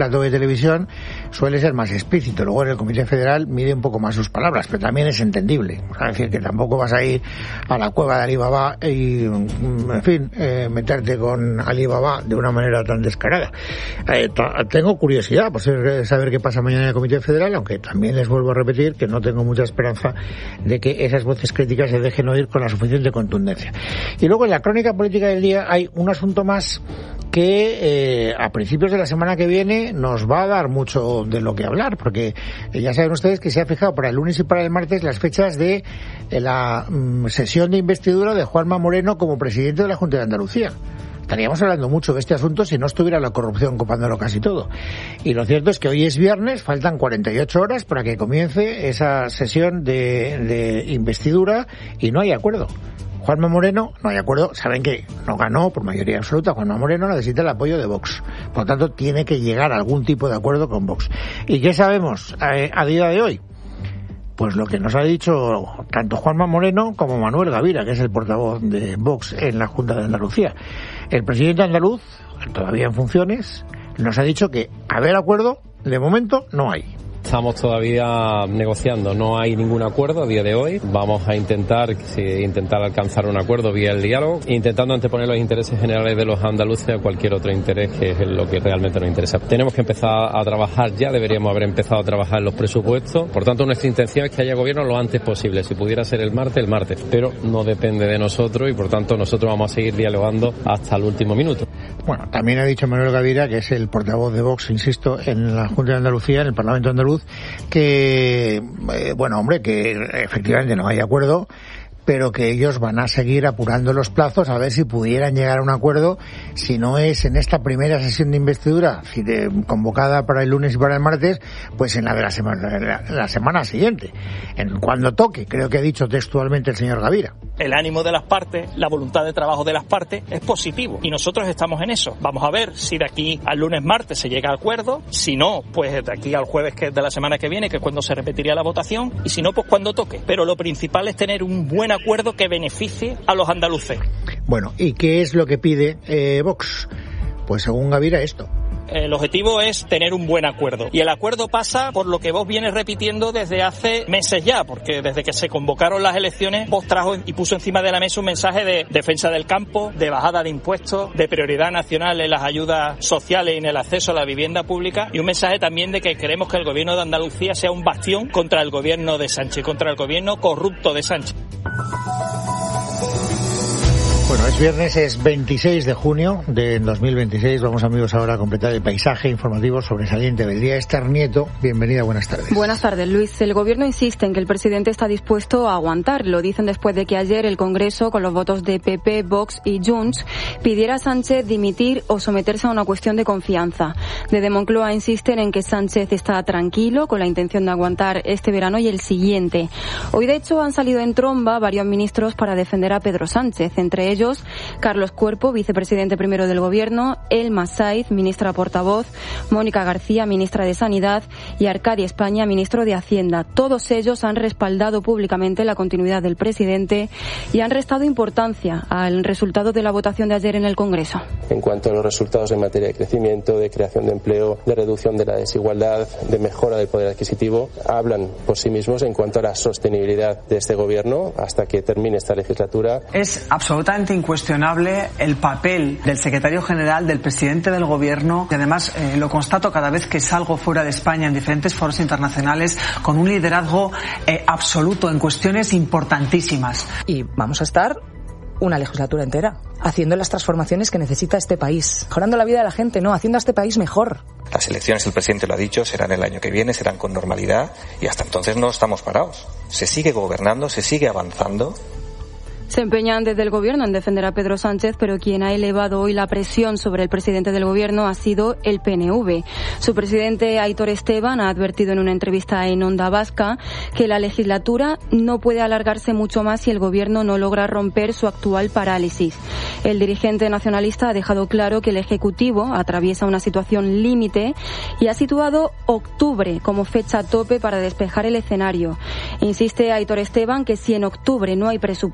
plato de televisión suele ser más explícito. Luego en el Comité Federal mide un poco más sus palabras, pero también es entendible. O sea, es decir, que tampoco vas a ir a la cueva de Alibaba y, en fin, meterte con Alibaba de una manera tan descarada. Tengo curiosidad por saber qué pasa mañana en el Comité Federal, aunque también les vuelvo a repetir que no tengo mucha esperanza de que esas voces críticas se dejen oír con la suficiente contundencia. Y luego en la crónica política del día hay un asunto más que a principios de la semana que viene nos va a dar mucho de lo que hablar, porque ya saben ustedes que se ha fijado para el lunes y para el martes las fechas de la sesión de investidura de Juanma Moreno como presidente de la Junta de Andalucía. Estaríamos hablando mucho de este asunto si no estuviera la corrupción copándolo casi todo. Y lo cierto es que hoy es viernes, faltan 48 horas para que comience esa sesión de investidura y no hay acuerdo. Juanma Moreno, no hay acuerdo, saben que no ganó por mayoría absoluta. Juanma Moreno necesita el apoyo de Vox, por lo tanto tiene que llegar a algún tipo de acuerdo con Vox. ¿Y qué sabemos a día de hoy? Pues lo que nos ha dicho tanto Juanma Moreno como Manuel Gavira, que es el portavoz de Vox en la Junta de Andalucía. El presidente andaluz, todavía en funciones, nos ha dicho que haber acuerdo, de momento, no hay. Estamos todavía negociando, no hay ningún acuerdo a día de hoy. Vamos a intentar alcanzar un acuerdo vía el diálogo, intentando anteponer los intereses generales de los andaluces a cualquier otro interés, que es lo que realmente nos interesa. Tenemos que empezar a trabajar ya, deberíamos haber empezado a trabajar en los presupuestos. Por tanto, nuestra intención es que haya gobierno lo antes posible. Si pudiera ser el martes, pero no depende de nosotros y por tanto nosotros vamos a seguir dialogando hasta el último minuto. Bueno, también ha dicho Manuel Gavira, que es el portavoz de Vox, insisto, en la Junta de Andalucía, en el Parlamento andaluz, que, que efectivamente no hay acuerdo, pero que ellos van a seguir apurando los plazos a ver si pudieran llegar a un acuerdo, si no es en esta primera sesión de investidura convocada para el lunes y para el martes, pues en la de la semana siguiente, cuando toque, creo que ha dicho textualmente el señor Gavira. El ánimo de las partes, la voluntad de trabajo de las partes es positivo y nosotros estamos en eso. Vamos a ver si de aquí al lunes martes se llega a acuerdo, si no, pues de aquí al jueves que es de la semana que viene, que es cuando se repetiría la votación, y si no, pues cuando toque. Pero lo principal es tener un buen acuerdo que beneficie a los andaluces. Bueno, ¿y qué es lo que pide Vox? Pues según Gavira, esto. El objetivo es tener un buen acuerdo. Y el acuerdo pasa por lo que Vox viene repitiendo desde hace meses ya, porque desde que se convocaron las elecciones, Vox trajo y puso encima de la mesa un mensaje de defensa del campo, de bajada de impuestos, de prioridad nacional en las ayudas sociales y en el acceso a la vivienda pública, y un mensaje también de que queremos que el gobierno de Andalucía sea un bastión contra el gobierno de Sánchez, contra el gobierno corrupto de Sánchez. Bueno, es viernes, es 26 de junio de 2026. Vamos, amigos, ahora a completar el paisaje informativo sobresaliente del día. Esther Nieto, bienvenida, buenas tardes. Buenas tardes, Luis. El gobierno insiste en que el presidente está dispuesto a aguantar. Lo dicen después de que ayer el Congreso, con los votos de PP, Vox y Junts, pidiera a Sánchez dimitir o someterse a una cuestión de confianza. Desde Moncloa insisten en que Sánchez está tranquilo, con la intención de aguantar este verano y el siguiente. Hoy, de hecho, han salido en tromba varios ministros para defender a Pedro Sánchez, entre ellos Carlos Cuerpo, vicepresidente primero del Gobierno, Elma Saiz, ministra portavoz, Mónica García, ministra de Sanidad, y Arcadi España, ministro de Hacienda. Todos ellos han respaldado públicamente la continuidad del presidente y han restado importancia al resultado de la votación de ayer en el Congreso. En cuanto a los resultados en materia de crecimiento, de creación de empleo, de reducción de la desigualdad, de mejora del poder adquisitivo, hablan por sí mismos en cuanto a la sostenibilidad de este Gobierno hasta que termine esta legislatura. Es absolutamente incuestionable el papel del secretario general, del presidente del Gobierno, y además lo constato cada vez que salgo fuera de España en diferentes foros internacionales, con un liderazgo absoluto en cuestiones importantísimas. Y vamos a estar una legislatura entera haciendo las transformaciones que necesita este país, mejorando la vida de la gente, no, haciendo a este país mejor. Las elecciones, el presidente lo ha dicho, serán el año que viene, serán con normalidad, y hasta entonces no estamos parados. Se sigue gobernando, se sigue avanzando. Se empeñan desde el Gobierno en defender a Pedro Sánchez, pero quien ha elevado hoy la presión sobre el presidente del Gobierno ha sido el PNV. Su presidente, Aitor Esteban, ha advertido en una entrevista en Onda Vasca que la legislatura no puede alargarse mucho más si el Gobierno no logra romper su actual parálisis. El dirigente nacionalista ha dejado claro que el Ejecutivo atraviesa una situación límite y ha situado octubre como fecha tope para despejar el escenario. Insiste Aitor Esteban que si en octubre no hay presupuestos,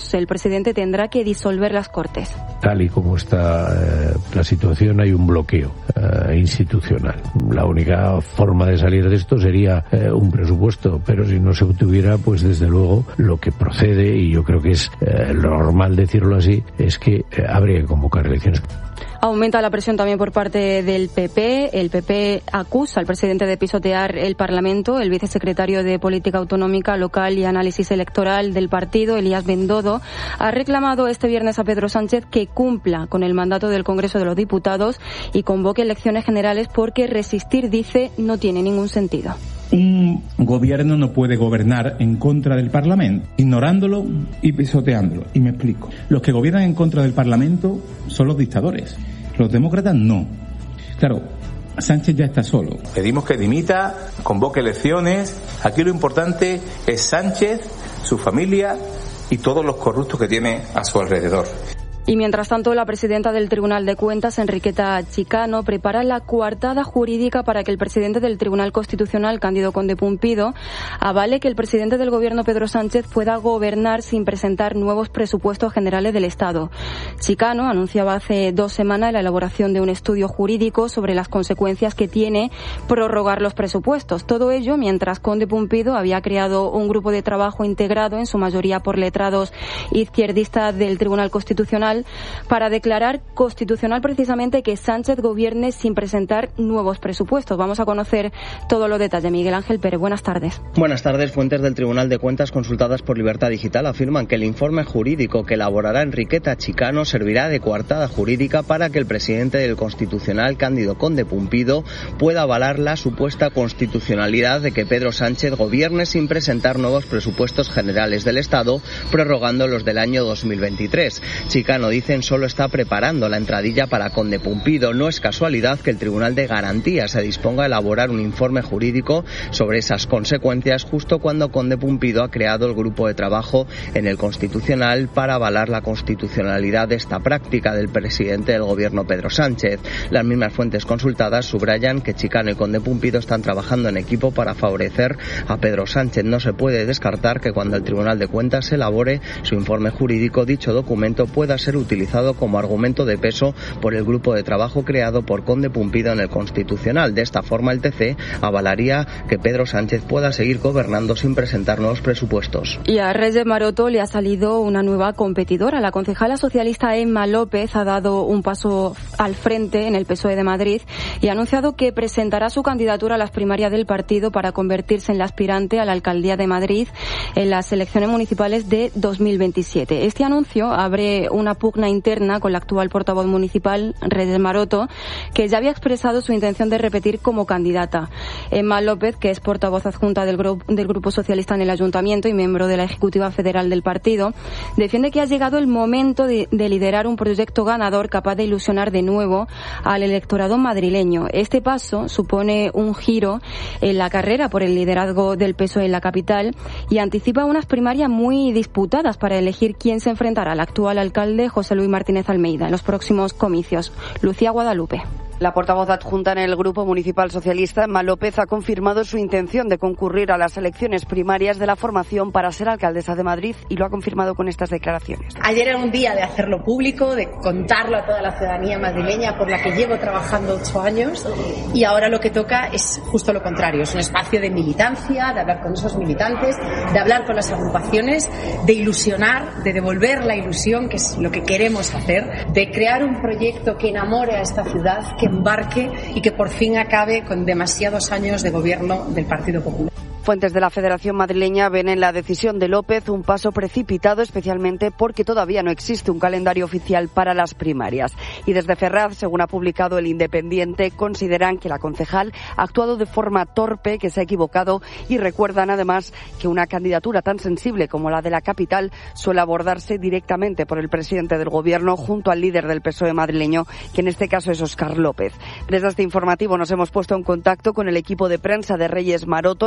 menos, el presidente tendrá que disolver las Cortes. Tal y como está la situación, hay un bloqueo institucional. La única forma de salir de esto sería un presupuesto, pero si no se obtuviera, pues desde luego lo que procede, y yo creo que es lo normal decirlo así, es que habría que convocar elecciones. Aumenta la presión también por parte del PP. El PP acusa al presidente de pisotear el Parlamento. El vicesecretario de Política Autonómica, Local y Análisis Electoral del partido, Elías Bendodo, ha reclamado este viernes a Pedro Sánchez que cumpla con el mandato del Congreso de los Diputados y convoque elecciones generales porque resistir, dice, no tiene ningún sentido. Un gobierno no puede gobernar en contra del Parlamento, ignorándolo y pisoteándolo. Y me explico. Los que gobiernan en contra del Parlamento son los dictadores. Los demócratas no. Claro, Sánchez ya está solo. Pedimos que dimita, convoque elecciones. Aquí lo importante es Sánchez, su familia y todos los corruptos que tiene a su alrededor. Y mientras tanto, la presidenta del Tribunal de Cuentas, Enriqueta Chicano, prepara la coartada jurídica para que el presidente del Tribunal Constitucional, Cándido Conde Pumpido, avale que el presidente del Gobierno, Pedro Sánchez, pueda gobernar sin presentar nuevos presupuestos generales del Estado. Chicano anunciaba hace 2 semanas la elaboración de un estudio jurídico sobre las consecuencias que tiene prorrogar los presupuestos. Todo ello mientras Conde Pumpido había creado un grupo de trabajo integrado, en su mayoría por letrados izquierdistas del Tribunal Constitucional, para declarar constitucional precisamente que Sánchez gobierne sin presentar nuevos presupuestos. Vamos a conocer todos los detalles. Miguel Ángel Pérez, buenas tardes. Buenas tardes. Fuentes del Tribunal de Cuentas consultadas por Libertad Digital afirman que el informe jurídico que elaborará Enriqueta Chicano servirá de coartada jurídica para que el presidente del Constitucional, Cándido Conde Pumpido, pueda avalar la supuesta constitucionalidad de que Pedro Sánchez gobierne sin presentar nuevos presupuestos generales del Estado, prorrogando los del año 2023. Chicano, dicen, solo está preparando la entradilla para Conde Pumpido. No es casualidad que el Tribunal de Garantías se disponga a elaborar un informe jurídico sobre esas consecuencias justo cuando Conde Pumpido ha creado el grupo de trabajo en el Constitucional para avalar la constitucionalidad de esta práctica del presidente del Gobierno, Pedro Sánchez. Las mismas fuentes consultadas subrayan que Chicano y Conde Pumpido están trabajando en equipo para favorecer a Pedro Sánchez. No se puede descartar que cuando el Tribunal de Cuentas elabore su informe jurídico, dicho documento pueda ser utilizado como argumento de peso por el grupo de trabajo creado por Conde Pumpido en el Constitucional. De esta forma, el TC avalaría que Pedro Sánchez pueda seguir gobernando sin presentar nuevos presupuestos. Y a Reyes Maroto le ha salido una nueva competidora. La concejala socialista Emma López ha dado un paso al frente en el PSOE de Madrid y ha anunciado que presentará su candidatura a las primarias del partido para convertirse en la aspirante a la alcaldía de Madrid en las elecciones municipales de 2027. Este anuncio abre una pugna interna con la actual portavoz municipal, Reyes Maroto, que ya había expresado su intención de repetir como candidata. Emma López, que es portavoz adjunta del Grupo Socialista en el Ayuntamiento y miembro de la Ejecutiva Federal del partido, defiende que ha llegado el momento de liderar un proyecto ganador capaz de ilusionar de nuevo al electorado madrileño. Este paso supone un giro en la carrera por el liderazgo del PSOE en la capital y anticipa unas primarias muy disputadas para elegir quién se enfrentará al actual alcalde José Luis Martínez Almeida en los próximos comicios. Lucía Guadalupe. La portavoz adjunta en el Grupo Municipal Socialista, Emma López, ha confirmado su intención de concurrir a las elecciones primarias de la formación para ser alcaldesa de Madrid y lo ha confirmado con estas declaraciones. Ayer era un día de hacerlo público, de contarlo a toda la ciudadanía madrileña por la que llevo trabajando 8 años y ahora lo que toca es justo lo contrario. Es un espacio de militancia, de hablar con esos militantes, de hablar con las agrupaciones, de ilusionar, de devolver la ilusión, que es lo que queremos hacer, de crear un proyecto que enamore a esta ciudad, que embarque y que por fin acabe con demasiados años de gobierno del Partido Popular. Fuentes de la Federación Madrileña ven en la decisión de López un paso precipitado, especialmente porque todavía no existe un calendario oficial para las primarias. Y desde Ferraz, según ha publicado El Independiente, consideran que la concejal ha actuado de forma torpe, que se ha equivocado y recuerdan además que una candidatura tan sensible como la de la capital suele abordarse directamente por el presidente del Gobierno junto al líder del PSOE madrileño, que en este caso es Óscar López. Desde este informativo nos hemos puesto en contacto con el equipo de prensa de Reyes Maroto. Nos han dicho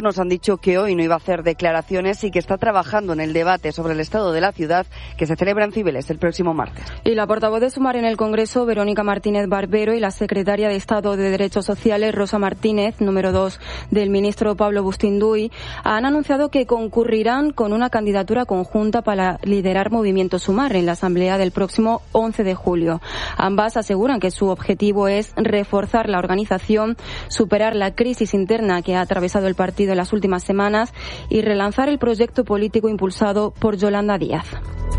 dicho que hoy no iba a hacer declaraciones y que está trabajando en el debate sobre el estado de la ciudad que se celebra en Cibeles el próximo martes. Y la portavoz de Sumar en el Congreso, Verónica Martínez Barbero, y la secretaria de Estado de Derechos Sociales, Rosa Martínez, número 2 del ministro Pablo Bustinduy, han anunciado que concurrirán con una candidatura conjunta para liderar Movimiento Sumar en la asamblea del próximo 11 de julio. Ambas aseguran que su objetivo es reforzar la organización, superar la crisis interna que ha atravesado el partido en las últimas semanas y relanzar el proyecto político impulsado por Yolanda Díaz.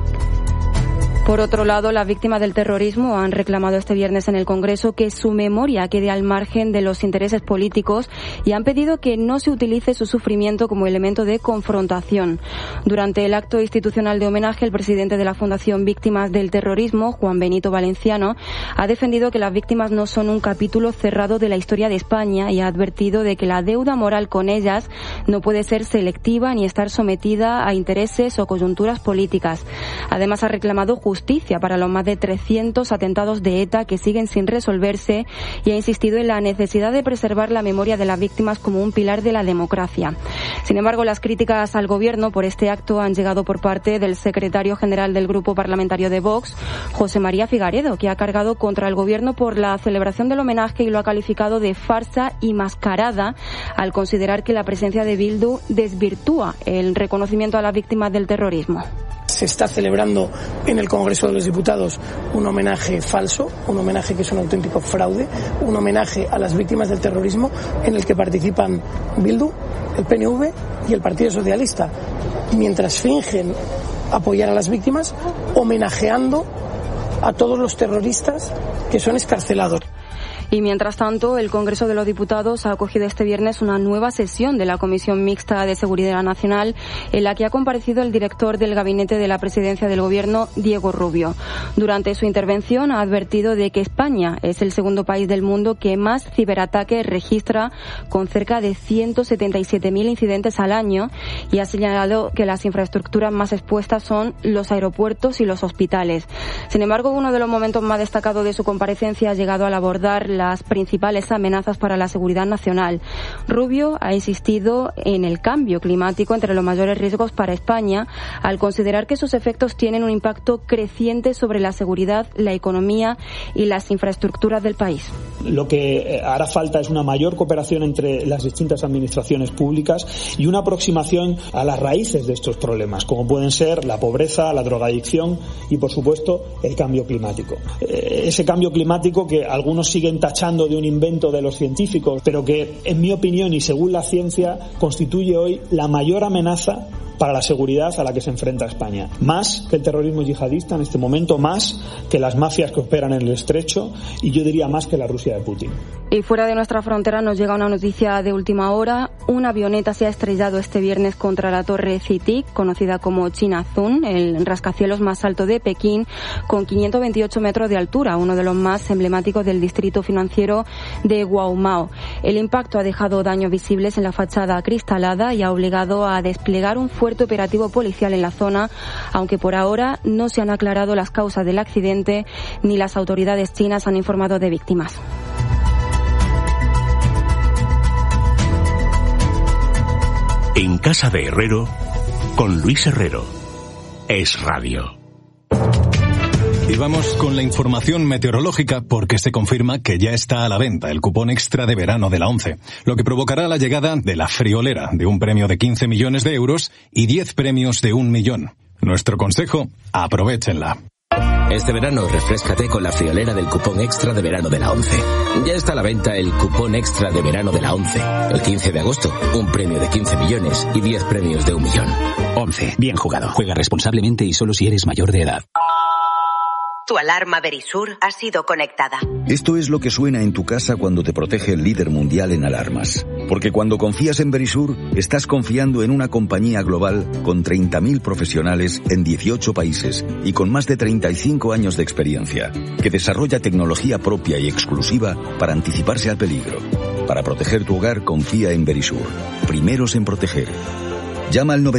Por otro lado, las víctimas del terrorismo han reclamado este viernes en el Congreso que su memoria quede al margen de los intereses políticos y han pedido que no se utilice su sufrimiento como elemento de confrontación. Durante el acto institucional de homenaje, el presidente de la Fundación Víctimas del Terrorismo, Juan Benito Valenciano, ha defendido que las víctimas no son un capítulo cerrado de la historia de España y ha advertido de que la deuda moral con ellas no puede ser selectiva ni estar sometida a intereses o coyunturas políticas. Además, ha reclamado justicia para los más de 300 atentados de ETA que siguen sin resolverse y ha insistido en la necesidad de preservar la memoria de las víctimas como un pilar de la democracia. Sin embargo, las críticas al gobierno por este acto han llegado por parte del secretario general del Grupo Parlamentario de Vox, José María Figaredo, que ha cargado contra el gobierno por la celebración del homenaje y lo ha calificado de farsa y mascarada al considerar que la presencia de Bildu desvirtúa el reconocimiento a las víctimas del terrorismo. Se está celebrando en el Congreso de los Diputados un homenaje falso, un homenaje que es un auténtico fraude, un homenaje a las víctimas del terrorismo en el que participan Bildu, el PNV y el Partido Socialista, mientras fingen apoyar a las víctimas, homenajeando a todos los terroristas que son excarcelados. Y mientras tanto, el Congreso de los Diputados ha acogido este viernes una nueva sesión de la Comisión Mixta de Seguridad Nacional en la que ha comparecido el director del Gabinete de la Presidencia del Gobierno, Diego Rubio. Durante su intervención ha advertido de que España es el segundo país del mundo que más ciberataques registra, con cerca de 177.000 incidentes al año, y ha señalado que las infraestructuras más expuestas son los aeropuertos y los hospitales. Sin embargo, uno de los momentos más destacados de su comparecencia ha llegado al abordar las principales amenazas para la seguridad nacional. Rubio ha insistido en el cambio climático entre los mayores riesgos para España, al considerar que sus efectos tienen un impacto creciente sobre la seguridad, la economía y las infraestructuras del país. Lo que hará falta es una mayor cooperación entre las distintas administraciones públicas y una aproximación a las raíces de estos problemas, como pueden ser la pobreza, la drogadicción y, por supuesto, el cambio climático. Ese cambio climático que algunos siguen tachando de un invento de los científicos, pero que, en mi opinión y según la ciencia, constituye hoy la mayor amenaza para la seguridad a la que se enfrenta España. Más que el terrorismo yihadista en este momento, más que las mafias que operan en el Estrecho y yo diría más que la Rusia de Putin. Y fuera de nuestra frontera nos llega una noticia de última hora. Una avioneta se ha estrellado este viernes contra la torre Citic, conocida como Chinazun, el rascacielos más alto de Pekín, con 528 metros de altura, uno de los más emblemáticos del distrito financiero de Guaumao. El impacto ha dejado daños visibles en la fachada acristalada y ha obligado a desplegar un fuerte operativo policial en la zona, aunque por ahora no se han aclarado las causas del accidente ni las autoridades chinas han informado de víctimas. En casa de Herrero, con Luis Herrero. Es Radio. Y vamos con la información meteorológica porque se confirma que ya está a la venta el cupón extra de verano de la ONCE, lo que provocará la llegada de la friolera de un premio de 15 millones de euros y 10 premios de 1 millón. Nuestro consejo, aprovéchenla. Este verano refréscate con la friolera del cupón extra de verano de la ONCE. Ya está a la venta el cupón extra de verano de la ONCE. El 15 de agosto, un premio de 15 millones y 10 premios de 1 millón. ONCE, bien jugado. Juega responsablemente y solo si eres mayor de edad. Tu alarma Verisur ha sido conectada. Esto es lo que suena en tu casa cuando te protege el líder mundial en alarmas. Porque cuando confías en Verisur, estás confiando en una compañía global con 30.000 profesionales en 18 países y con más de 35 años de experiencia, que desarrolla tecnología propia y exclusiva para anticiparse al peligro. Para proteger tu hogar, confía en Verisur. Primeros en proteger. Llama al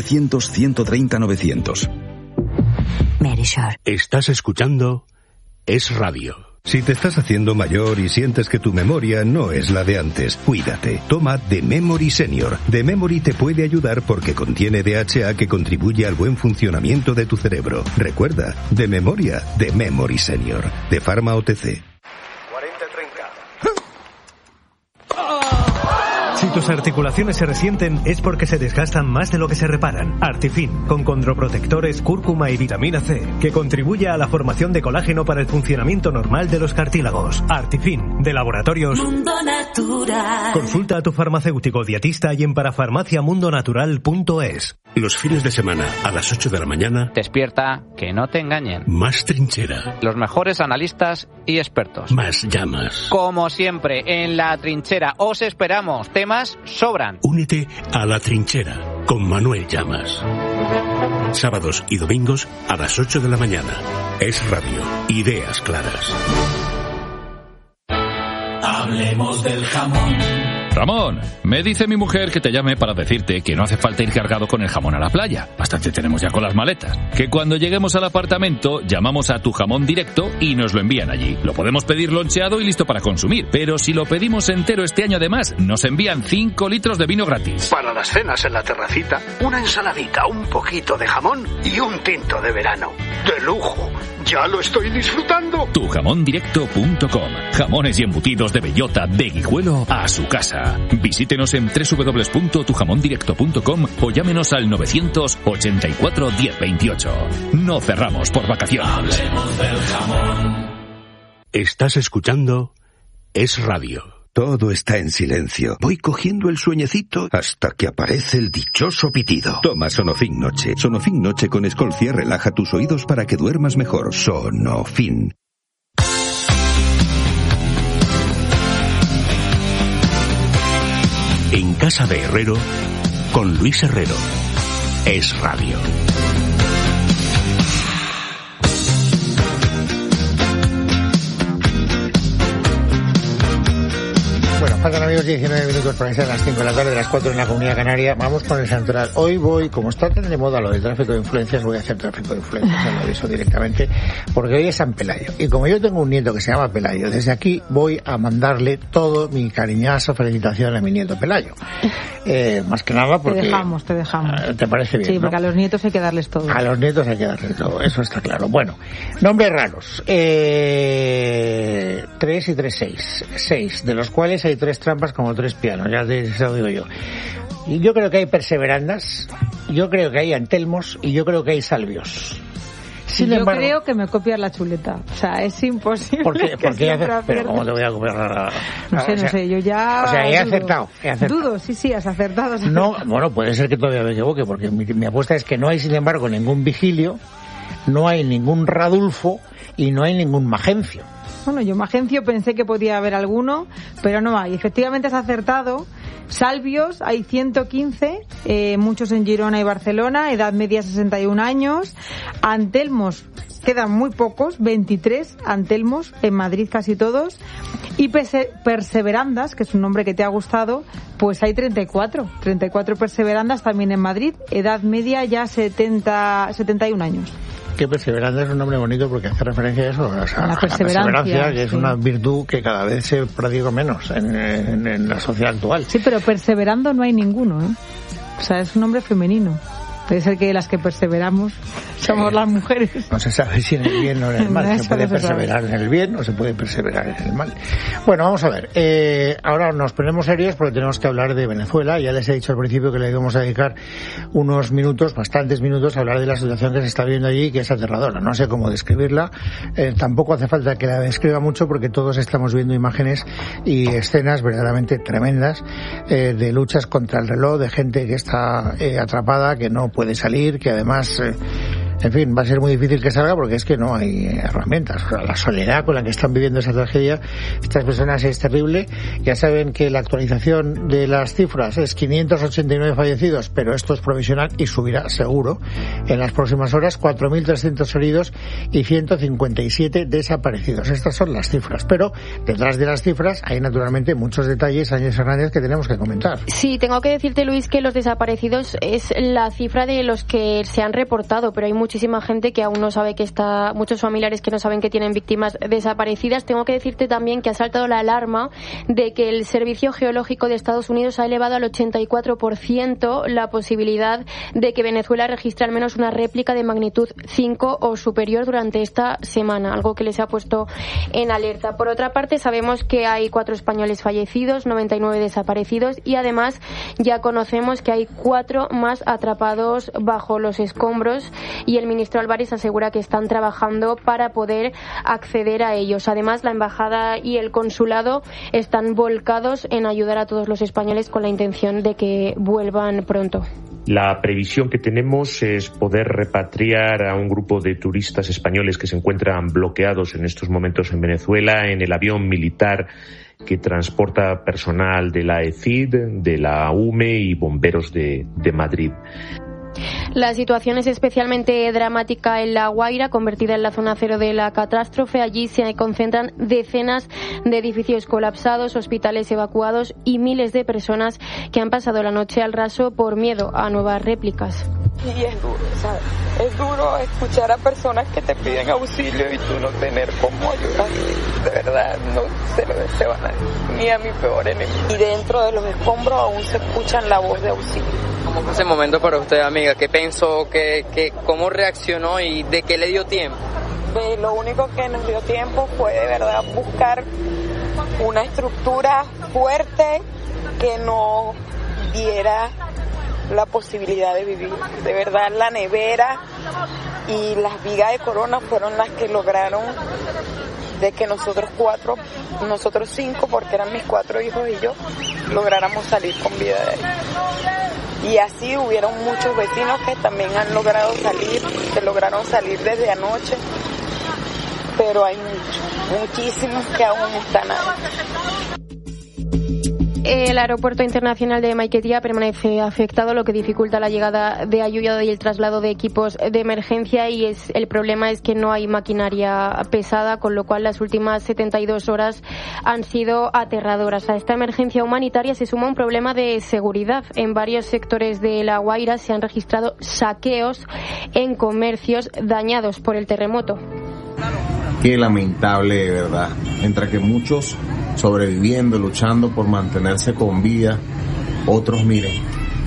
900-130-900. Estás escuchando Es Radio. Si te estás haciendo mayor y sientes que tu memoria no es la de antes, cuídate. Toma The Memory Senior. The Memory te puede ayudar porque contiene DHA que contribuye al buen funcionamiento de tu cerebro. Recuerda, de memoria, The Memory Senior. De Pharma OTC. Si tus articulaciones se resienten es porque se desgastan más de lo que se reparan. Artifin, con condroprotectores, cúrcuma y vitamina C, que contribuye a la formación de colágeno para el funcionamiento normal de los cartílagos. Artifin, de Laboratorios Mundo Natural. Consulta a tu farmacéutico dietista y en parafarmaciamundonatural.es. Los fines de semana, a las 8 de la mañana... Despierta, que no te engañen. Más trinchera. Los mejores analistas y expertos. Más llamas. Como siempre, en La Trinchera os esperamos. Temas sobran. Únete a La Trinchera con Manuel Llamas. Sábados y domingos a las 8 de la mañana. Es Radio. Ideas claras. Hablemos del jamón. Ramón, me dice mi mujer que te llame para decirte que no hace falta ir cargado con el jamón a la playa. Bastante tenemos ya con las maletas. Que cuando lleguemos al apartamento llamamos a Tu Jamón Directo y nos lo envían allí. Lo podemos pedir loncheado y listo para consumir. Pero si lo pedimos entero este año además, nos envían 5 litros de vino gratis. Para las cenas en la terracita, una ensaladita, un poquito de jamón y un tinto de verano. ¡De lujo! ¡Ya lo estoy disfrutando! Tujamondirecto.com. Jamones y embutidos de bellota de Guijuelo a su casa. Visítenos en www.tujamondirecto.com o llámenos al 984 1028. No cerramos por vacaciones. Hablemos del jamón. Estás escuchando Es Radio. Todo está en silencio. Voy cogiendo el sueñecito hasta que aparece el dichoso pitido. Toma Sonofin Noche. Sonofin Noche con Escolcia relaja tus oídos para que duermas mejor. Sonofin. En Casa de Herrero, con Luis Herrero. Es Radio. Bueno, faltan, amigos, 19 minutos para que sean las 5 de la tarde, las 4 en la Comunidad Canaria. Vamos con el santoral. Hoy voy, como está tan de moda lo de tráfico de influencias, voy a hacer tráfico de influencias, ya lo aviso directamente, porque hoy es San Pelayo. Y como yo tengo un nieto que se llama Pelayo, desde aquí voy a mandarle todo mi cariñosa felicitación a mi nieto Pelayo. Más que nada porque... Te dejamos. ¿Te parece bien? Sí, porque, ¿no?, a los nietos hay que darles todo. A los nietos hay que darles todo, eso está claro. Bueno, nombres raros. 3 y 3, 6. 6, de los cuales hay 3 trampas como 3 pianos, ya se lo digo yo. Y yo creo que hay perseverandas, yo creo que hay antelmos y yo creo que hay salvios. Sin embargo, creo que me copias la chuleta. O sea, es imposible. ¿Por qué pero ¿cómo te voy a copiar? No sé, yo ya... O sea, he acertado. Dudo, sí, has acertado. No, bueno, puede ser que todavía me equivoque, porque mi apuesta es que no hay, sin embargo, ningún Vigilio, no hay ningún Radulfo y no hay ningún Magencio. Bueno, yo Magencio pensé que podía haber alguno, pero no hay. Efectivamente has acertado. Salvios, hay 115, muchos en Girona y Barcelona, edad media 61 años. Antelmos, quedan muy pocos, 23 antelmos, en Madrid casi todos. Y perseverandas, que es un nombre que te ha gustado, pues hay 34 perseverandas también en Madrid, edad media ya 71 años. Que perseverante es un nombre bonito porque hace referencia a eso, o sea, la perseverancia, que es una virtud que cada vez se practica menos en la sociedad actual. Sí, pero perseverando no hay ninguno, ¿eh? O sea, es un nombre femenino. Puede ser que las que perseveramos somos las mujeres. No se sabe si en el bien o en el mal. Se puede perseverar en el bien o se puede perseverar en el mal. Bueno, vamos a ver. Ahora nos ponemos serios porque tenemos que hablar de Venezuela. Ya les he dicho al principio que le íbamos a dedicar unos minutos, bastantes minutos, a hablar de la situación que se está viendo allí, que es aterradora. No sé cómo describirla. Tampoco hace falta que la describa mucho porque todos estamos viendo imágenes y escenas verdaderamente tremendas de luchas contra el reloj, de gente que está atrapada, que no puede salir, que además en fin, va a ser muy difícil que salga porque es que no hay herramientas. O sea, la soledad con la que están viviendo esa tragedia estas personas es terrible. Ya saben que la actualización de las cifras es 589 fallecidos, pero esto es provisional y subirá seguro en las próximas horas. 4.300 heridos y 157 desaparecidos. Estas son las cifras, pero detrás de las cifras hay naturalmente muchos detalles, Áñez Hernández, que tenemos que comentar. Sí, tengo que decirte, Luis, que los desaparecidos es la cifra de los que se han reportado, pero hay muchos muchísima gente que aún no sabe que está, muchos familiares que no saben que tienen víctimas desaparecidas. Tengo que decirte también que ha saltado la alarma de que el Servicio Geológico de Estados Unidos ha elevado al 84% la posibilidad de que Venezuela registre al menos una réplica de magnitud 5 o superior durante esta semana, algo que les ha puesto en alerta. Por otra parte, sabemos que hay 4 españoles fallecidos, 99 desaparecidos y además ya conocemos que hay 4 más atrapados bajo los escombros y el ministro Álvarez asegura que están trabajando para poder acceder a ellos. Además, la embajada y el consulado están volcados en ayudar a todos los españoles con la intención de que vuelvan pronto. La previsión que tenemos es poder repatriar a un grupo de turistas españoles que se encuentran bloqueados en estos momentos en Venezuela en el avión militar que transporta personal de la ECID, de la UME y bomberos de Madrid. La situación es especialmente dramática en La Guaira, convertida en la zona cero de la catástrofe. Allí se concentran decenas de edificios colapsados, hospitales evacuados y miles de personas que han pasado la noche al raso por miedo a nuevas réplicas. Y es duro, ¿sabes? Es duro escuchar a personas que te piden auxilio y tú no tener cómo ayudar. De verdad, no se lo deseo a nadie, ni a mi peor enemigo. Y dentro de los escombros aún se escuchan la voz de auxilio. ¿Cómo fue ese momento para usted, amiga? ¿Qué pensó? ¿Cómo reaccionó y de qué le dio tiempo? Lo único que nos dio tiempo fue de verdad buscar una estructura fuerte que nos diera la posibilidad de vivir. De verdad, la nevera y las vigas de Corona fueron las que lograron de que nosotros 5, porque eran mis 4 hijos y yo, lográramos salir con vida de ahí. Y así hubieron muchos vecinos que también han logrado salir, que lograron salir desde anoche, pero hay muchísimos que aún están ahí. El aeropuerto internacional de Maiquetía permanece afectado, lo que dificulta la llegada de ayuda y el traslado de equipos de emergencia, y el problema es que no hay maquinaria pesada, con lo cual las últimas 72 horas han sido aterradoras. A esta emergencia humanitaria se suma un problema de seguridad. En varios sectores de La Guaira se han registrado saqueos en comercios dañados por el terremoto. Qué lamentable, de verdad. Mientras que muchos sobreviviendo, luchando por mantenerse con vida, otros, miren,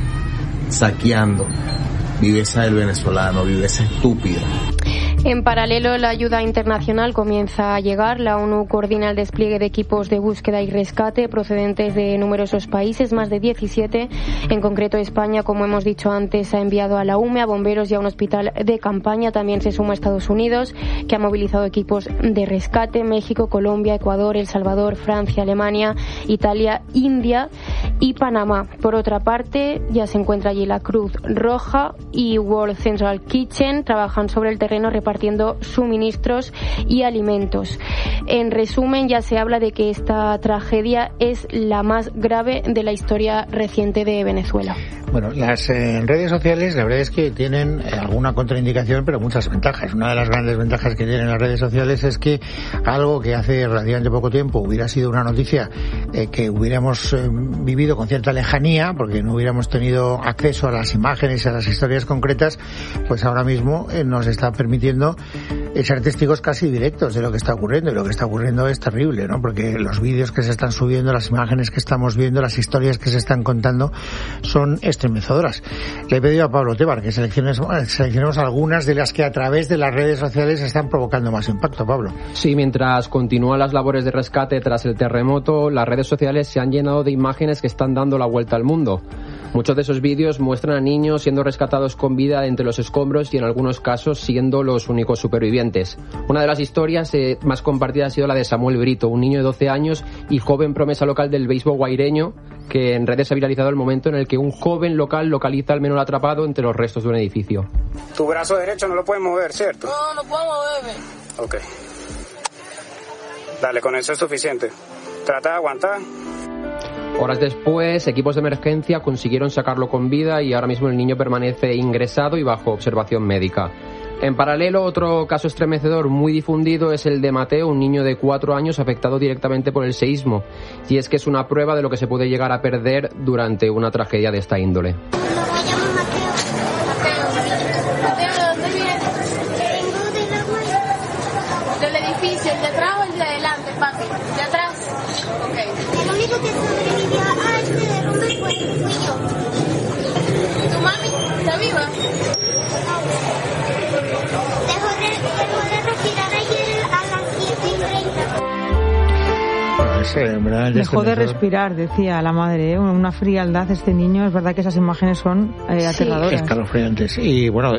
saqueando. Viveza del venezolano, viveza estúpida. En paralelo, la ayuda internacional comienza a llegar. La ONU coordina el despliegue de equipos de búsqueda y rescate procedentes de numerosos países, más de 17. En concreto, España, como hemos dicho antes, ha enviado a la UME, a bomberos y a un hospital de campaña. También se suma Estados Unidos, que ha movilizado equipos de rescate. México, Colombia, Ecuador, El Salvador, Francia, Alemania, Italia, India y Panamá. Por otra parte, ya se encuentra allí la Cruz Roja y World Central Kitchen. Trabajan sobre el terreno repartiendo suministros y alimentos. En resumen, ya se habla de que esta tragedia es la más grave de la historia reciente de Venezuela. Bueno, las redes sociales, la verdad es que tienen alguna contraindicación, pero muchas ventajas. Una de las grandes ventajas que tienen las redes sociales es que algo que hace relativamente poco tiempo hubiera sido una noticia que hubiéramos vivido con cierta lejanía, porque no hubiéramos tenido acceso a las imágenes y a las historias concretas, pues ahora mismo nos está permitiendo ser testigos casi directos de lo que está ocurriendo, y lo que está ocurriendo es terrible, ¿no? Porque los vídeos que se están subiendo, las imágenes que estamos viendo, las historias que se están contando son estremecedoras. Le he pedido a Pablo Tebar que seleccionemos algunas de las que a través de las redes sociales están provocando más impacto. Pablo. Sí, mientras continúan las labores de rescate tras el terremoto, las redes sociales se han llenado de imágenes que están dando la vuelta al mundo. Muchos de esos vídeos muestran a niños siendo rescatados con vida entre los escombros y en algunos casos siendo los únicos supervivientes. Una de las historias más compartidas ha sido la de Samuel Brito, un niño de 12 años y joven promesa local del béisbol guaireño, que en redes ha viralizado el momento en el que un joven local localiza al menor atrapado entre los restos de un edificio. Tu brazo derecho no lo puedes mover, ¿cierto? No puedo moverme. Ok. Dale, con eso es suficiente. Trata de aguantar. Horas después, equipos de emergencia consiguieron sacarlo con vida y ahora mismo el niño permanece ingresado y bajo observación médica. En paralelo, otro caso estremecedor muy difundido es el de Mateo, un niño de 4 años afectado directamente por el seísmo. Y es que es una prueba de lo que se puede llegar a perder durante una tragedia de esta índole. Me llamo Mateo. Mateo, ¿de dónde vienes? Dejó de respirar, decía la madre, una frialdad este niño. Es verdad que esas imágenes son aterradoras. Escalofriantes. Y bueno,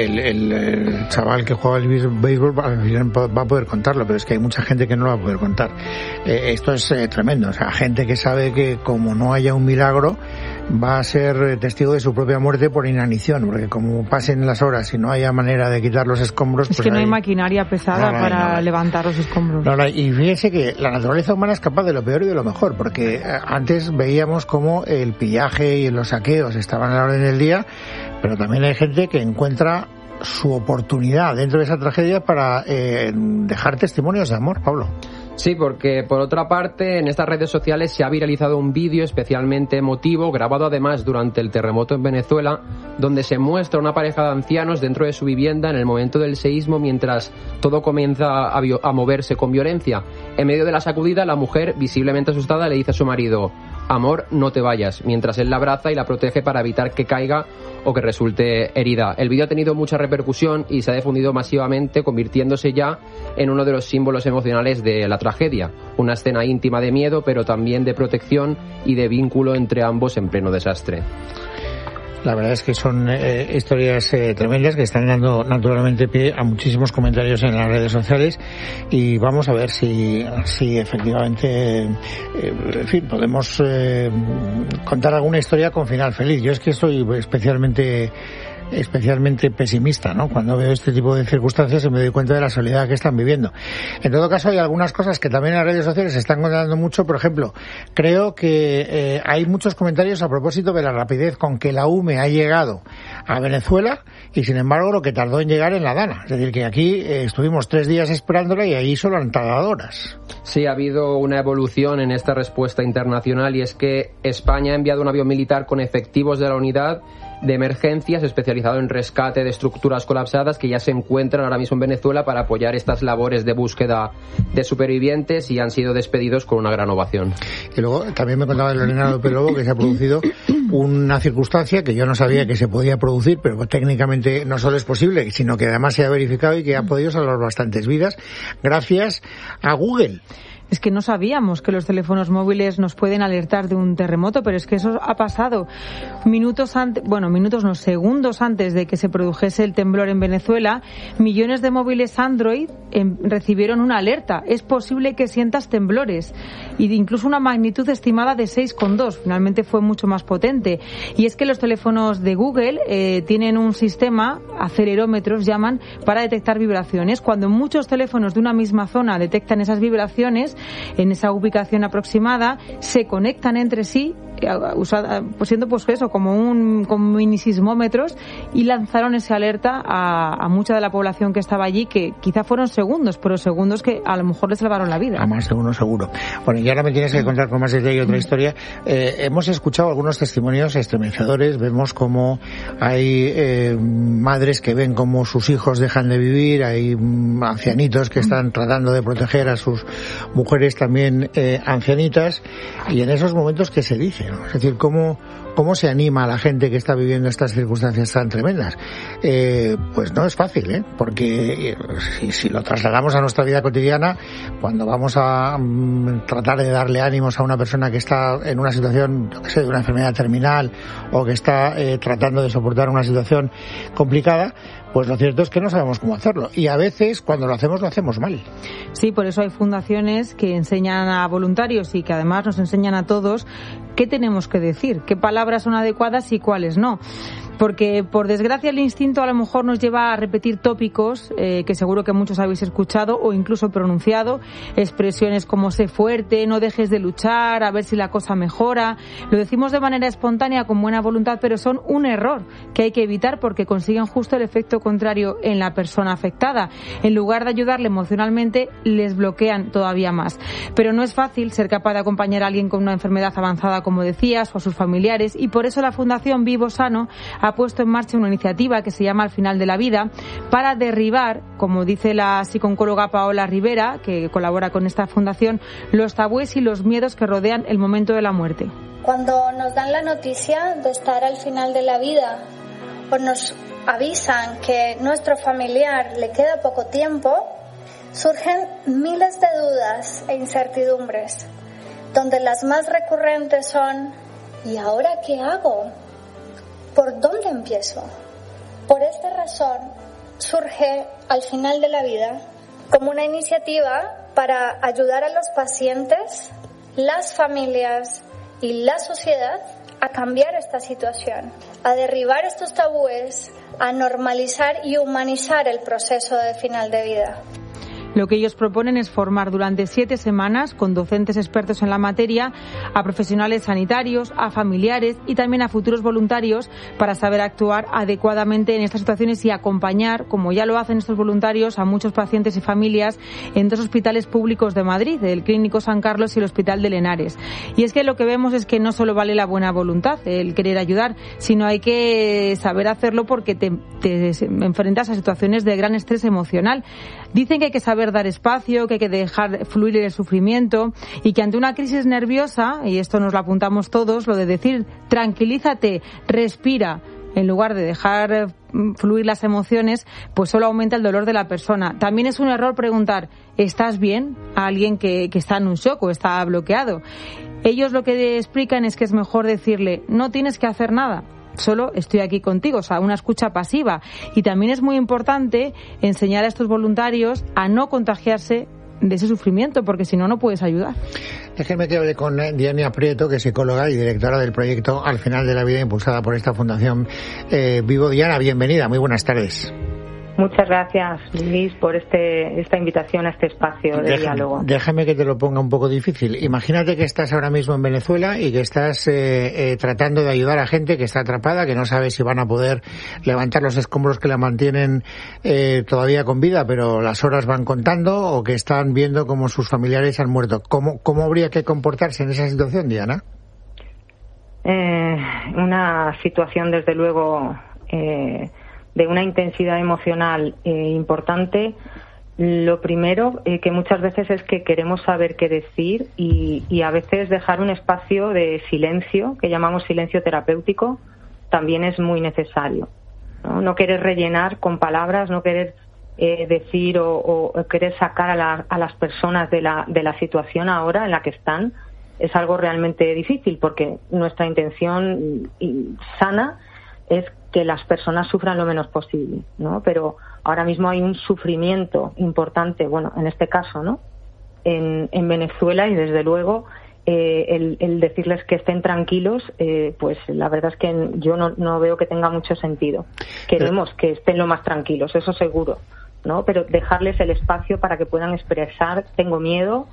el chaval que juega al béisbol va a poder contarlo, pero es que hay mucha gente que no lo va a poder contar. Esto es tremendo. O sea, gente que sabe que como no haya un milagro, va a ser testigo de su propia muerte por inanición, porque como pasen las horas y no haya manera de quitar los escombros... Es que no hay maquinaria pesada para levantar los escombros. Y fíjense que la naturaleza humana es capaz de lo peor y de lo mejor, porque antes veíamos cómo el pillaje y los saqueos estaban a la orden del día, pero también hay gente que encuentra su oportunidad dentro de esa tragedia para dejar testimonios de amor, Pablo. Sí, porque por otra parte en estas redes sociales se ha viralizado un vídeo especialmente emotivo, grabado además durante el terremoto en Venezuela, donde se muestra una pareja de ancianos dentro de su vivienda en el momento del seísmo mientras todo comienza a moverse con violencia. En medio de la sacudida, la mujer, visiblemente asustada, le dice a su marido: amor, no te vayas, mientras él la abraza y la protege para evitar que caiga o que resulte herida. El vídeo ha tenido mucha repercusión y se ha difundido masivamente, convirtiéndose ya en uno de los símbolos emocionales de la tragedia. Una escena íntima de miedo, pero también de protección y de vínculo entre ambos en pleno desastre. La verdad es que son historias tremendas que están dando naturalmente pie a muchísimos comentarios en las redes sociales, y vamos a ver si efectivamente en fin, podemos contar alguna historia con final feliz. Yo es que estoy especialmente pesimista, ¿no? Cuando veo este tipo de circunstancias y me doy cuenta de la soledad que están viviendo. En todo caso, hay algunas cosas que también en las redes sociales se están contando mucho. Por ejemplo, creo que hay muchos comentarios a propósito de la rapidez con que la UME ha llegado a Venezuela y, sin embargo, lo que tardó en llegar en La Dana. Es decir, que aquí estuvimos 3 días esperándola y ahí solo han tardado horas. Sí, ha habido una evolución en esta respuesta internacional, y es que España ha enviado un avión militar con efectivos de la unidad de emergencias especializado en rescate de estructuras colapsadas que ya se encuentran ahora mismo en Venezuela para apoyar estas labores de búsqueda de supervivientes, y han sido despedidos con una gran ovación. Y luego también me contaba Lorena López Lobo que se ha producido una circunstancia que yo no sabía que se podía producir, pero técnicamente no solo es posible, sino que además se ha verificado y que ha podido salvar bastantes vidas gracias a Google. Es que no sabíamos que los teléfonos móviles nos pueden alertar de un terremoto, pero es que eso ha pasado segundos antes de que se produjese el temblor en Venezuela. Millones de móviles Android recibieron una alerta. Es posible que sientas temblores, y incluso una magnitud estimada de 6,2. Finalmente fue mucho más potente. Y es que los teléfonos de Google tienen un sistema, acelerómetros llaman, para detectar vibraciones. Cuando muchos teléfonos de una misma zona detectan esas vibraciones, en esa ubicación aproximada, se conectan entre sí, siendo pues eso, como mini sismómetros, y lanzaron esa alerta a mucha de la población que estaba allí, que quizá fueron segundos, pero segundos que a lo mejor les salvaron la vida. A más de uno seguro. Bueno, y ahora me tienes que contar con más detalle otra historia. Hemos escuchado algunos testimonios estremecedores. Vemos cómo hay madres que ven cómo sus hijos dejan de vivir, hay ancianitos que están tratando de proteger a sus mujeres también ancianitas, y en esos momentos, ¿qué se dice? ¿No? Es decir, ¿cómo se anima a la gente que está viviendo estas circunstancias tan tremendas? Pues no es fácil, porque si lo trasladamos a nuestra vida cotidiana, cuando vamos a tratar de darle ánimos a una persona que está en una situación, yo qué sé, de una enfermedad terminal, o que está tratando de soportar una situación complicada, pues lo cierto es que no sabemos cómo hacerlo, y a veces cuando lo hacemos mal. Sí, por eso hay fundaciones que enseñan a voluntarios y que además nos enseñan a todos qué tenemos que decir, qué palabras son adecuadas y cuáles no. Porque, por desgracia, el instinto a lo mejor nos lleva a repetir tópicos que seguro que muchos habéis escuchado o incluso pronunciado. Expresiones como sé fuerte, no dejes de luchar, a ver si la cosa mejora. Lo decimos de manera espontánea, con buena voluntad, pero son un error que hay que evitar, porque consiguen justo el efecto contrario en la persona afectada. En lugar de ayudarle emocionalmente, les bloquean todavía más. Pero no es fácil ser capaz de acompañar a alguien con una enfermedad avanzada, como decías, o a sus familiares, y por eso la Fundación Vivo Sano ha puesto en marcha una iniciativa que se llama Al Final de la Vida, para derribar, como dice la psicooncóloga Paola Rivera, que colabora con esta fundación, los tabúes y los miedos que rodean el momento de la muerte. Cuando nos dan la noticia de estar al final de la vida, o nos avisan que nuestro familiar le queda poco tiempo, surgen miles de dudas e incertidumbres. donde las más recurrentes son ¿y ahora qué hago? ¿Por dónde empiezo? Por esta razón surge al final de la vida como una iniciativa para ayudar a los pacientes, las familias y la sociedad a cambiar esta situación, a derribar estos tabúes, a normalizar y humanizar el proceso de final de vida. Lo que ellos proponen es formar durante 7 semanas con docentes expertos en la materia a profesionales sanitarios, a familiares y también a futuros voluntarios para saber actuar adecuadamente en estas situaciones y acompañar, como ya lo hacen estos voluntarios, a muchos pacientes y familias en 2 hospitales públicos de Madrid, el Clínico San Carlos y el Hospital de Henares. Y es que lo que vemos es que no solo vale la buena voluntad, el querer ayudar, sino hay que saber hacerlo porque te enfrentas a situaciones de gran estrés emocional. Dicen que hay que saber dar espacio, que hay que dejar fluir el sufrimiento y que ante una crisis nerviosa, y esto nos lo apuntamos todos, lo de decir tranquilízate, respira, en lugar de dejar fluir las emociones, pues solo aumenta el dolor de la persona. También es un error preguntar ¿estás bien? A alguien que está en un shock o está bloqueado. Ellos lo que explican es que es mejor decirle no tienes que hacer nada, solo estoy aquí contigo, o sea, una escucha pasiva. Y también es muy importante enseñar a estos voluntarios a no contagiarse de ese sufrimiento, porque si no, no puedes ayudar. Déjenme que hable con Diana Prieto, que es psicóloga y directora del proyecto Al Final de la Vida, impulsada por esta Fundación Vivo. Diana, bienvenida, muy buenas tardes. Muchas gracias, Luis, por esta invitación a este espacio de diálogo. Déjame que te lo ponga un poco difícil. Imagínate que estás ahora mismo en Venezuela y que estás tratando de ayudar a gente que está atrapada, que no sabe si van a poder levantar los escombros que la mantienen todavía con vida, pero las horas van contando, o que están viendo cómo sus familiares han muerto. ¿Cómo habría que comportarse en esa situación, Diana? Una situación, desde luego, de una intensidad emocional importante. Lo primero que muchas veces es que queremos saber qué decir y a veces dejar un espacio de silencio, que llamamos silencio terapéutico, también es muy necesario. No querer rellenar con palabras, no querer decir o querer sacar a las personas de la situación ahora en la que están, es algo realmente difícil, porque nuestra intención sana es que las personas sufran lo menos posible, ¿no? Pero ahora mismo hay un sufrimiento importante, bueno, en este caso, ¿no? En Venezuela, y desde luego el decirles que estén tranquilos, pues la verdad es que yo no veo que tenga mucho sentido. Queremos que estén lo más tranquilos, eso seguro, ¿no? Pero dejarles el espacio para que puedan expresar, tengo miedo,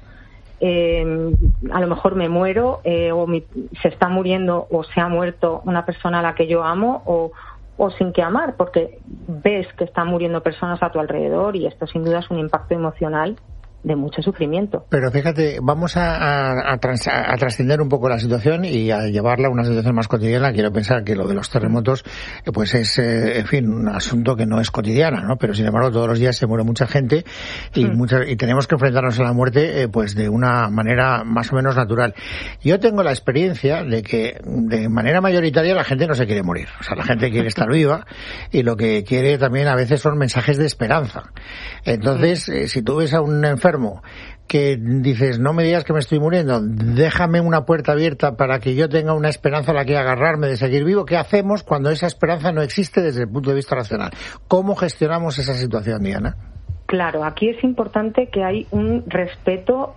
a lo mejor me muero, se está muriendo o se ha muerto una persona a la que yo amo, o sin que amar, porque ves que están muriendo personas a tu alrededor, y esto sin duda es un impacto emocional de mucho sufrimiento. Pero fíjate, vamos a trascender un poco la situación y a llevarla a una situación más cotidiana. Quiero pensar que lo de los terremotos pues es, en fin, un asunto que no es cotidiano, ¿no? Pero sin embargo todos los días se muere mucha gente y tenemos que enfrentarnos a la muerte pues de una manera más o menos natural. Yo tengo la experiencia de que de manera mayoritaria la gente no se quiere morir. O sea, la gente quiere estar viva, y lo que quiere también a veces son mensajes de esperanza. Entonces, si tú ves a un enfermo que dices, no me digas que me estoy muriendo, déjame una puerta abierta para que yo tenga una esperanza a la que agarrarme de seguir vivo, ¿qué hacemos cuando esa esperanza no existe desde el punto de vista racional? ¿Cómo gestionamos esa situación, Diana? Claro, aquí es importante que hay un respeto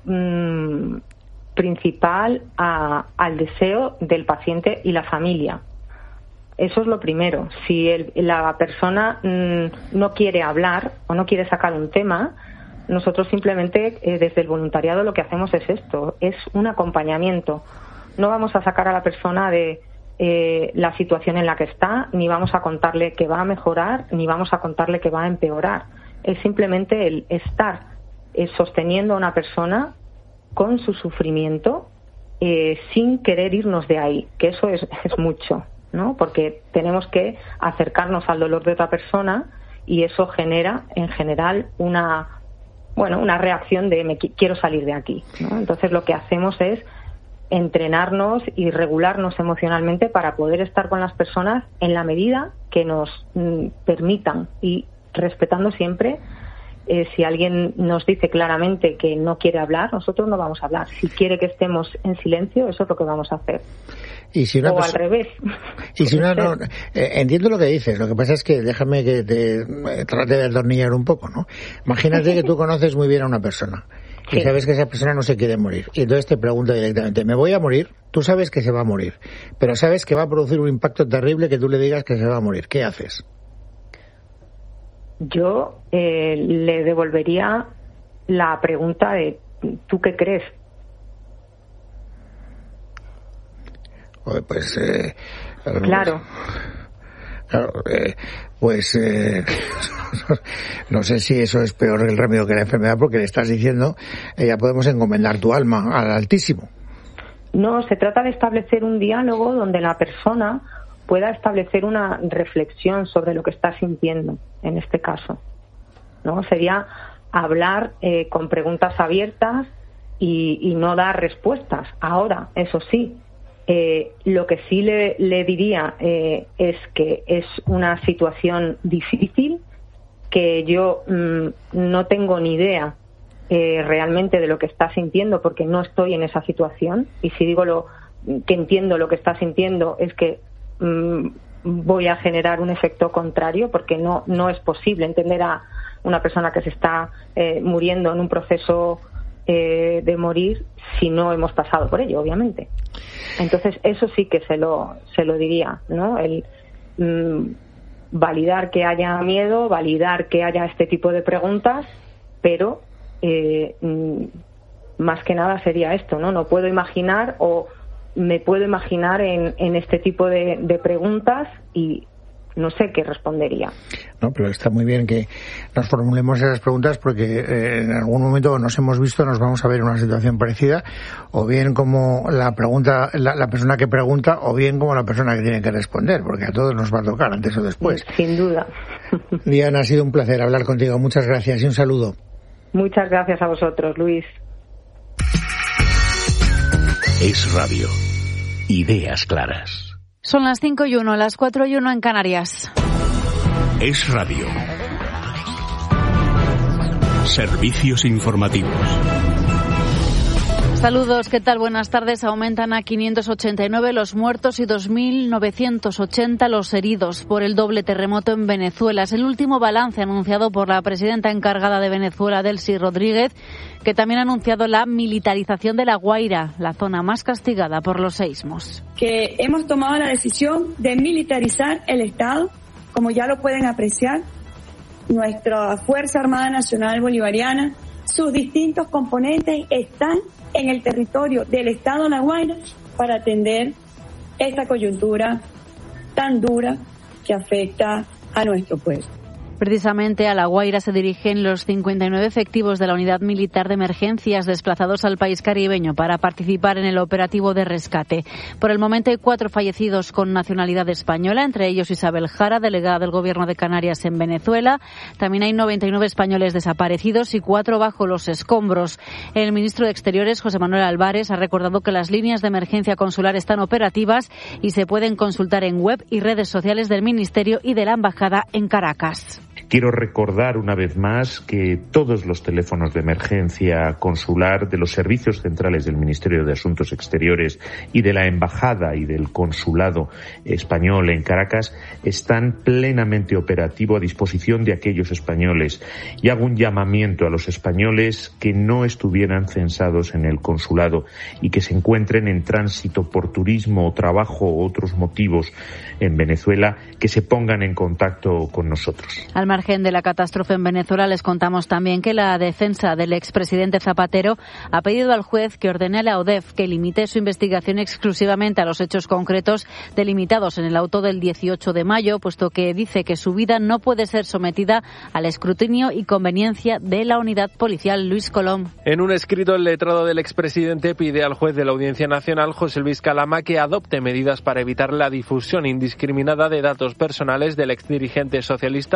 principal al deseo del paciente y la familia. Eso es lo primero. Si la persona no quiere hablar o no quiere sacar un tema, nosotros simplemente desde el voluntariado lo que hacemos es esto, es un acompañamiento. No vamos a sacar a la persona de la situación en la que está, ni vamos a contarle que va a mejorar, ni vamos a contarle que va a empeorar. Es simplemente el estar sosteniendo a una persona con su sufrimiento sin querer irnos de ahí, que eso es mucho, ¿no? Porque tenemos que acercarnos al dolor de otra persona, y eso genera en general una reacción de quiero salir de aquí, ¿no? Entonces lo que hacemos es entrenarnos y regularnos emocionalmente para poder estar con las personas en la medida que nos permitan, y respetando siempre Si alguien nos dice claramente que no quiere hablar, nosotros no vamos a hablar. Si quiere que estemos en silencio, eso es lo que vamos a hacer. Y si al revés. Y si entiendo lo que dices. Lo que pasa es que déjame que te trate de atornillar un poco, ¿no? Imagínate que tú conoces muy bien a una persona y sabes que esa persona no se quiere morir. Y entonces te pregunta directamente, ¿me voy a morir? Tú sabes que se va a morir, pero sabes que va a producir un impacto terrible que tú le digas que se va a morir. ¿Qué haces? Yo le devolvería la pregunta de ¿tú qué crees? Pues claro, no sé si eso es peor el remedio que la enfermedad, porque le estás diciendo ya podemos encomendar tu alma al Altísimo. No, se trata de establecer un diálogo donde la persona pueda establecer una reflexión sobre lo que está sintiendo, en este caso, ¿no? Sería hablar con preguntas abiertas y no dar respuestas. Ahora, eso sí, lo que sí le diría es que es una situación difícil, que yo no tengo ni idea realmente de lo que está sintiendo, porque no estoy en esa situación, y si digo que entiendo lo que está sintiendo es que voy a generar un efecto contrario, porque no es posible entender a una persona que se está muriendo en un proceso de morir si no hemos pasado por ello, obviamente. Entonces eso sí que se lo diría, ¿no? El validar que haya miedo, validar que haya este tipo de preguntas, pero más que nada sería esto, ¿no? No puedo imaginar o me puedo imaginar en este tipo de preguntas y no sé qué respondería. No, pero está muy bien que nos formulemos esas preguntas, porque en algún momento nos hemos visto, nos vamos a ver en una situación parecida, o bien como la persona que pregunta, o bien como la persona que tiene que responder, porque a todos nos va a tocar antes o después. Sin duda. Diana, ha sido un placer hablar contigo. Muchas gracias y un saludo. Muchas gracias a vosotros, Luis. Es Radio. Ideas claras. Son las 5:01, las 4:01 en Canarias. Es Radio. Servicios informativos. Saludos, ¿qué tal? Buenas tardes. Aumentan a 589 los muertos y 2.980 los heridos por el doble terremoto en Venezuela. Es el último balance anunciado por la presidenta encargada de Venezuela, Delcy Rodríguez, que también ha anunciado la militarización de La Guaira, la zona más castigada por los seísmos. Que hemos tomado la decisión de militarizar el Estado, como ya lo pueden apreciar. Nuestra Fuerza Armada Nacional Bolivariana, sus distintos componentes están en el territorio del Estado de La Guaira para atender esta coyuntura tan dura que afecta a nuestro pueblo. Precisamente a La Guaira se dirigen los 59 efectivos de la Unidad Militar de Emergencias desplazados al país caribeño para participar en el operativo de rescate. Por el momento hay 4 fallecidos con nacionalidad española, entre ellos Isabel Jara, delegada del Gobierno de Canarias en Venezuela. También hay 99 españoles desaparecidos y 4 bajo los escombros. El ministro de Exteriores, José Manuel Álvarez, ha recordado que las líneas de emergencia consular están operativas y se pueden consultar en web y redes sociales del Ministerio y de la Embajada en Caracas. Quiero recordar una vez más que todos los teléfonos de emergencia consular de los servicios centrales del Ministerio de Asuntos Exteriores y de la Embajada y del Consulado español en Caracas están plenamente operativos a disposición de aquellos españoles. Y hago un llamamiento a los españoles que no estuvieran censados en el consulado y que se encuentren en tránsito por turismo o trabajo o otros motivos en Venezuela, que se pongan en contacto con nosotros. Al margen de la catástrofe en Venezuela, les contamos también que la defensa del expresidente Zapatero ha pedido al juez que ordene a la ODEF que limite su investigación exclusivamente a los hechos concretos delimitados en el auto del 18 de mayo, puesto que dice que su vida no puede ser sometida al escrutinio y conveniencia de la unidad policial. Luis Colom. En un escrito, el letrado del expresidente pide al juez de la Audiencia Nacional, José Luis Calama, que adopte medidas para evitar la difusión indiscriminada de datos personales del exdirigente socialista tras el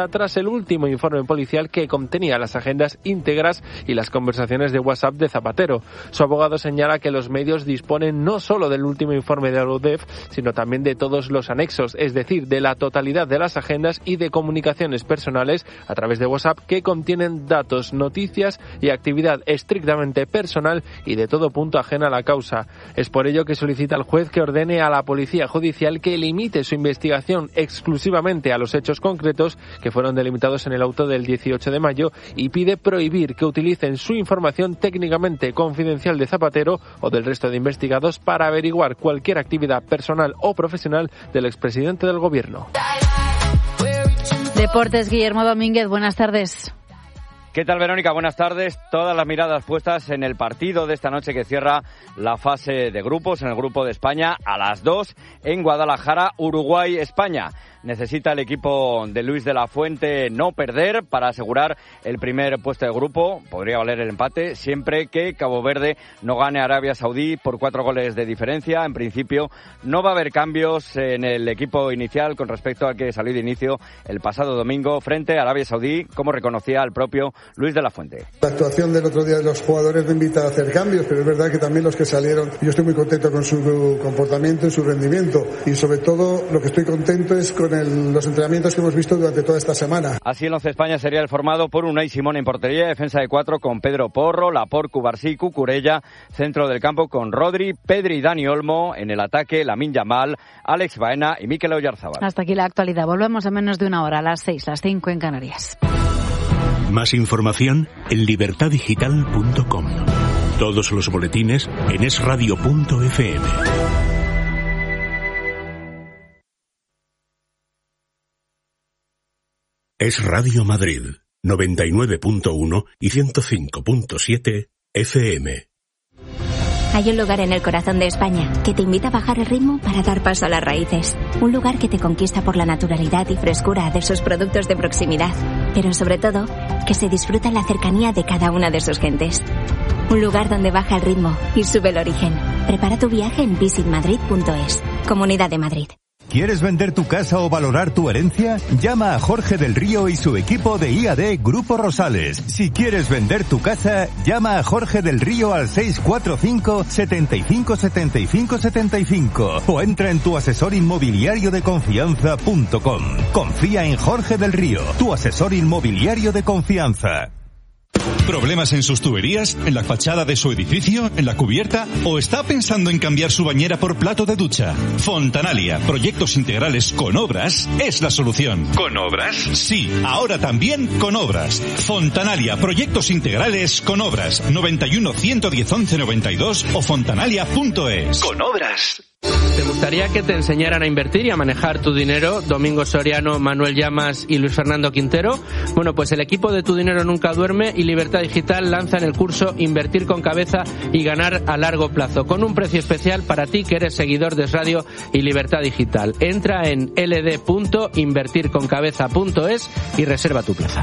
último informe policial que contenía las agendas íntegras y las conversaciones de WhatsApp de Zapatero. Su abogado señala que los medios disponen no solo del último informe de la UDEF, sino también de todos los anexos, es decir, de la totalidad de las agendas y de comunicaciones personales a través de WhatsApp que contienen datos, noticias y actividad estrictamente personal y de todo punto ajena a la causa. Es por ello que solicita al juez que ordene a la Policía Judicial que limite su investigación exclusivamente a los hechos concretos que fueron delimitados en el auto del 18 de mayo y pide prohibir que utilicen su información técnicamente confidencial de Zapatero o del resto de investigados para averiguar cualquier actividad personal o profesional del expresidente del Gobierno. Deportes, Guillermo Domínguez, buenas tardes. ¿Qué tal, Verónica? Buenas tardes. Todas las miradas puestas en el partido de esta noche que cierra la fase de grupos en el Grupo de España a las 2 en Guadalajara, Uruguay-España. Necesita el equipo de Luis de la Fuente no perder para asegurar el primer puesto de grupo. Podría valer el empate siempre que Cabo Verde no gane a Arabia Saudí por 4 goles de diferencia. En principio no va a haber cambios en el equipo inicial con respecto a que salió de inicio el pasado domingo frente a Arabia Saudí, como reconocía el propio Luis de la Fuente. La actuación del otro día de los jugadores me invita a hacer cambios, pero es verdad que también los que salieron, yo estoy muy contento con su comportamiento y su rendimiento, y sobre todo lo que estoy contento es con los entrenamientos que hemos visto durante toda esta semana. Así el 11 España sería el formado por Unai Simón en portería, defensa de 4 con Pedro Porro, Laporte, Cubarsí, Cucurella, centro del campo con Rodri, Pedri y Dani Olmo, en el ataque Lamine Yamal, Alex Baena y Mikel Oyarzabal. Hasta aquí la actualidad. Volvemos en menos de una hora, a las 6, las 5 en Canarias. Más información en libertadigital.com. Todos los boletines en esradio.fm. Es Radio Madrid, 99.1 y 105.7 FM. Hay un lugar en el corazón de España que te invita a bajar el ritmo para dar paso a las raíces. Un lugar que te conquista por la naturalidad y frescura de sus productos de proximidad, pero sobre todo, que se disfruta en la cercanía de cada una de sus gentes. Un lugar donde baja el ritmo y sube el origen. Prepara tu viaje en visitmadrid.es. Comunidad de Madrid. ¿Quieres vender tu casa o valorar tu herencia? Llama a Jorge del Río y su equipo de IAD Grupo Rosales. Si quieres vender tu casa, llama a Jorge del Río al 645 75 75 75 o entra en tuasesorinmobiliariodeconfianza.com. Confía en Jorge del Río, tu asesor inmobiliario de confianza. ¿Problemas en sus tuberías? ¿En la fachada de su edificio? ¿En la cubierta? ¿O está pensando en cambiar su bañera por plato de ducha? Fontanalia, proyectos integrales con obras, es la solución. ¿Con obras? Sí, ahora también con obras. Fontanalia, proyectos integrales con obras. 91 110 11 92 o fontanalia.es. Con obras. ¿Te gustaría que te enseñaran a invertir y a manejar tu dinero? Domingo Soriano, Manuel Llamas y Luis Fernando Quintero. Bueno, pues el equipo de Tu Dinero Nunca Duerme y Libertad Digital lanzan el curso Invertir con Cabeza y Ganar a Largo Plazo, con un precio especial para ti que eres seguidor de Radio y Libertad Digital. Entra en ld.invertirconcabeza.es y reserva tu plaza.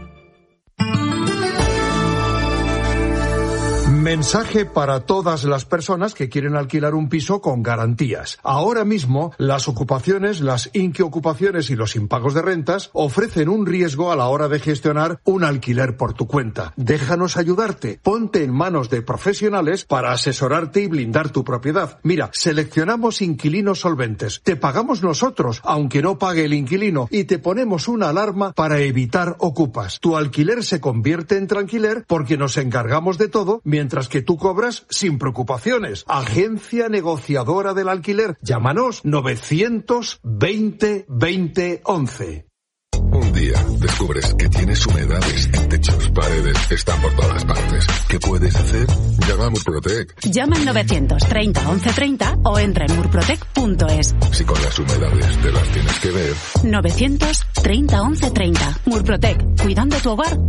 Mensaje para todas las personas que quieren alquilar un piso con garantías. Ahora mismo, las ocupaciones, las inquiocupaciones y los impagos de rentas ofrecen un riesgo a la hora de gestionar un alquiler por tu cuenta. Déjanos ayudarte. Ponte en manos de profesionales para asesorarte y blindar tu propiedad. Mira, seleccionamos inquilinos solventes. Te pagamos nosotros, aunque no pague el inquilino, y te ponemos una alarma para evitar ocupas. Tu alquiler se convierte en tranquiler porque nos encargamos de todo, mientras que tú cobras sin preocupaciones. Agencia negociadora del alquiler. Llámanos 920 20 11. Un día descubres que tienes humedades en techos, paredes, están por todas partes. ¿Qué puedes hacer? Llama a Murprotec. Llama al 930 1130 o entra en murprotec.es. Si con las humedades te las tienes que ver. 930 1130. Murprotec, cuidando tu hogar